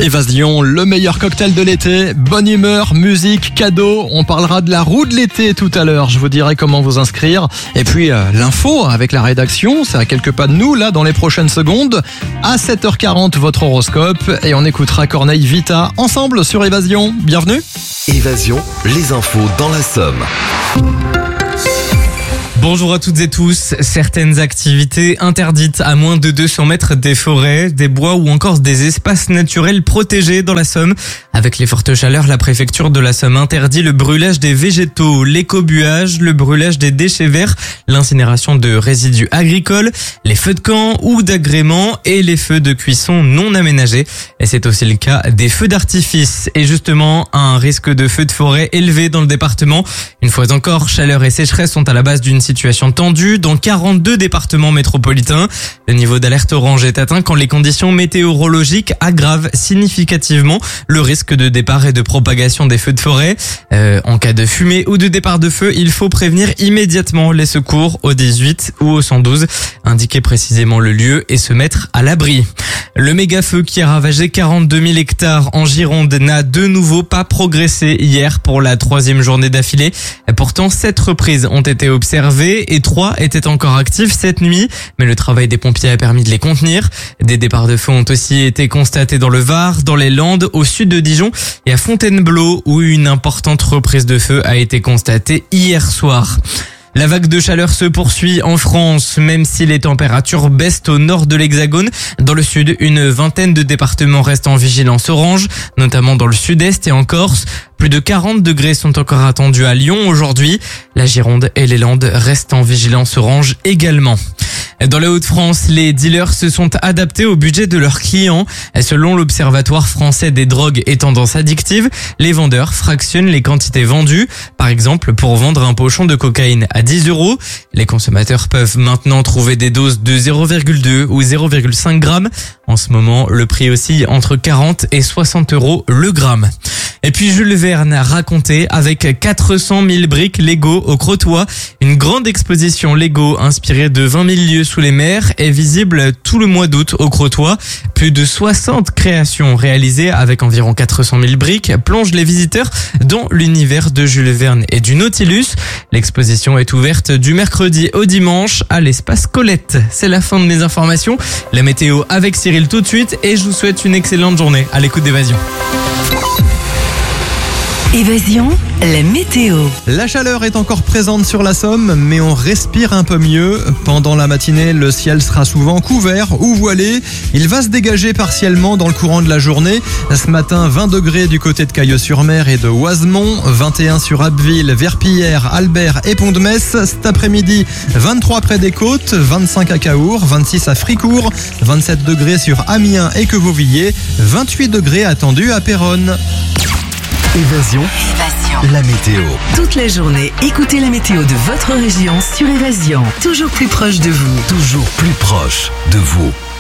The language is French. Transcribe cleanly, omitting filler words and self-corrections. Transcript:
Évasion, le meilleur cocktail de l'été, bonne humeur, musique, cadeaux. On parlera de la roue de l'été tout à l'heure. Je vous dirai comment vous inscrire. Et puis l'info avec la rédaction, c'est à quelques pas de nous là dans les prochaines secondes. À 7h40, votre horoscope et on écoutera Corneille Vita ensemble sur Évasion. Bienvenue. Évasion, les infos dans la Somme. Bonjour à toutes et tous. Certaines activités interdites à moins de 200 mètres des forêts, des bois ou encore des espaces naturels protégés dans la Somme. Avec les fortes chaleurs, la préfecture de la Somme interdit le brûlage des végétaux, l'écobuage, le brûlage des déchets verts, l'incinération de résidus agricoles, les feux de camp ou d'agrément et les feux de cuisson non aménagés. Et c'est aussi le cas des feux d'artifice. Et justement, un risque de feu de forêt élevé dans le département. Une fois encore, chaleur et sécheresse sont à la base d'une situation tendue dans 42 départements métropolitains. Le niveau d'alerte orange est atteint quand les conditions météorologiques aggravent significativement le risque de départ et de propagation des feux de forêt. En cas de fumée ou de départ de feu, il faut prévenir immédiatement les secours au 18 ou au 112, indiquer précisément le lieu et se mettre à l'abri. Le méga-feu qui a ravagé 42 000 hectares en Gironde n'a de nouveau pas progressé hier pour la 3e journée d'affilée. Pourtant, 7 reprises ont été observées et 3 étaient encore actives cette nuit, mais le travail des pompiers a permis de les contenir. Des départs de feu ont aussi été constatés dans le Var, dans les Landes, au sud de Dijon et à Fontainebleau où une importante reprise de feu a été constatée hier soir. La vague de chaleur se poursuit en France, même si les températures baissent au nord de l'Hexagone. Dans le sud, une vingtaine de départements restent en vigilance orange, notamment dans le sud-est et en Corse. Plus de 40 degrés sont encore attendus à Lyon aujourd'hui. La Gironde et les Landes restent en vigilance orange également. Dans les Hauts-de-France, les dealers se sont adaptés au budget de leurs clients. Selon l'Observatoire français des drogues et tendances addictives, les vendeurs fractionnent les quantités vendues. Par exemple, pour vendre un pochon de cocaïne à 10 €, les consommateurs peuvent maintenant trouver des doses de 0,2 ou 0,5 grammes. En ce moment, le prix oscille entre 40 et 60 € le gramme. Et puis Jules Verne a raconté avec 400 000 briques Lego au Crotoy. Une grande exposition Lego inspirée de 20 000 lieux sous les mers est visible tout le mois d'août au Crotoy. Plus de 60 créations réalisées avec environ 400 000 briques plongent les visiteurs dans l'univers de Jules Verne et du Nautilus. L'exposition est ouverte du mercredi au dimanche à l'espace Colette. C'est la fin de mes informations. La météo avec Cyril tout de suite et je vous souhaite une excellente journée à l'écoute d'Évasion. Évasion, la météo. La chaleur est encore présente sur la Somme, mais on respire un peu mieux. Pendant la matinée, le ciel sera souvent couvert ou voilé. Il va se dégager partiellement dans le courant de la journée. Ce matin, 20 degrés du côté de Cailleux-sur-Mer et de Oisemont, 21 sur Abbeville, Verpillière, Albert et Pont-de-Metz. Cet après-midi, 23 près des côtes, 25 à Caours, 26 à Fricourt, 27 degrés sur Amiens et Quevauvillers, 28 degrés attendus à Péronne. Évasion, la météo. Toute la journée, écoutez la météo de votre région sur Évasion. Toujours plus proche de vous. Toujours plus proche de vous.